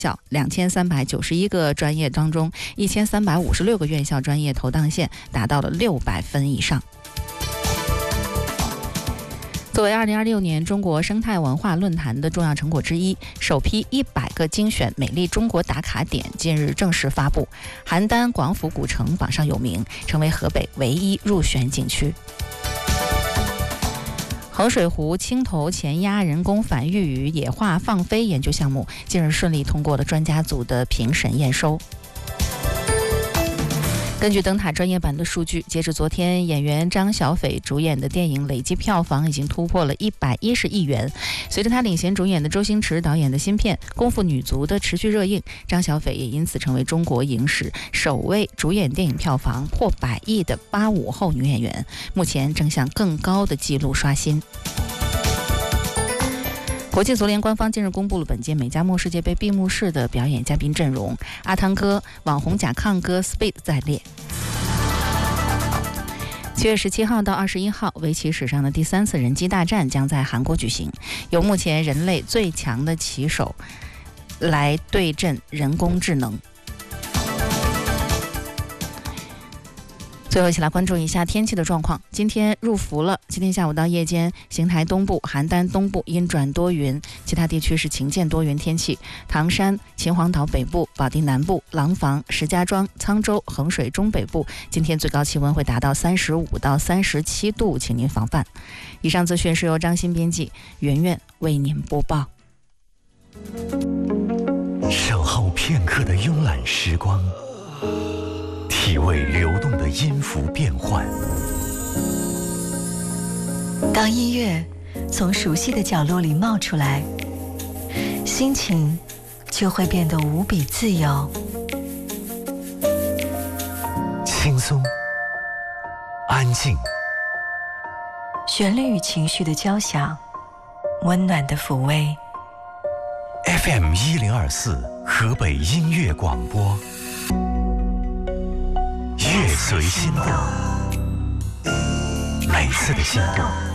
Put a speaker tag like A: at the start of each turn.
A: 校2391个专业当中，1356个院校专业投档线达到了600分以上。作为2026年中国生态文化论坛的重要成果之一，首批100个精选美丽中国打卡点近日正式发布，邯郸广府古城榜上有名，成为河北唯一入选景区。衡水湖青头前压人工反育羽野化放飞研究项目近日顺利通过了专家组的评审验收。根据灯塔专业版的数据，截至昨天，演员张小斐主演的电影累计票房已经突破了110亿元。随着他领衔主演的周星驰导演的新片《功夫女足》的持续热映，张小斐也因此成为中国影史首位主演电影票房破100亿的85后女演员，目前正向更高的纪录刷新。国际足联官方近日公布了本届美加墨世界杯闭幕式的表演嘉宾阵容，阿汤哥、网红甲亢哥 Speed 在列。7月17号到21号，围棋史上的第3次人机大战将在韩国举行，由目前人类最强的棋手来对阵人工智能。最后一起来关注一下天气的状况。今天入伏了，今天下午到夜间，邢台东部、邯郸东部阴转多云，其他地区是晴间多云天气。唐山、秦皇岛北部、保定南部、廊坊、石家庄、沧州、衡水中北部，今天最高气温会达到35到37度，请您防范。以上资讯是由张欣编辑，圆圆为您播报。
B: 守候片刻的慵懒时光，体味流动的音符变换。
C: 当音乐从熟悉的角落里冒出来，心情就会变得无比自由。
B: 轻松，安静，
C: 旋律与情绪的交响，温暖的抚慰。
B: FM 1024河北音乐广播，乐随心动，每次的心动